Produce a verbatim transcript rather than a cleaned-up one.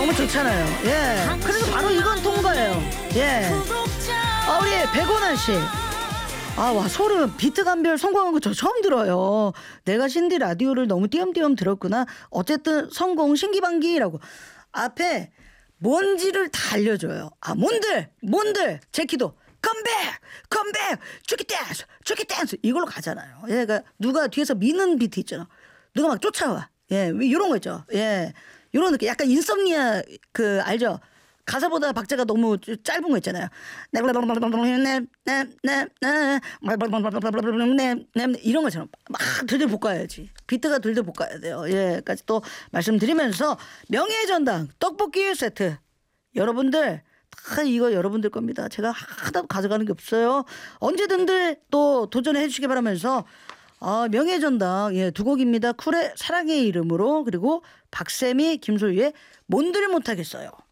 너무 좋잖아요. 예. 그래서 바로 이건 통과예요. 예. 아, 우리 백원아 씨. 아, 와, 소름. 비트 감별 성공한 거 저 처음 들어요. 내가 신디 라디오를 너무 띄엄띄엄 들었구나. 어쨌든 성공 신기반기라고. 앞에 뭔지를 다 알려줘요. 아, 뭔들, 뭔들. 제키도 컴백, 컴백, 추키 댄스, 추키 댄스 이걸로 가잖아요. 예, 그러니까 누가 뒤에서 미는 비트 있잖아. 누가 막 쫓아와. 예, 이런 거 있죠. 예, 이런 느낌. 약간 인썸니아 그 알죠? 가사보다 박자가 너무 짧은 거 있잖아요. 이런 것처럼 막 들들 볶아야지. 비트가 들들 볶아야 돼요. 예,까지 또 말씀드리면서 명예의 전당 떡볶이 세트 여러분들 다 이거 여러분들 겁니다. 제가 하나도 가져가는 게 없어요. 언제든들 또 도전해 주시기 바라면서 아, 명예의 전당 예, 두 곡입니다. 쿨의 사랑의 이름으로 그리고 박세미 김소유의 뭔들 못하겠어요.